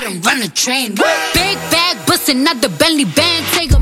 let 'em run the train. Big bag bustin' out the Bentley band, take 'em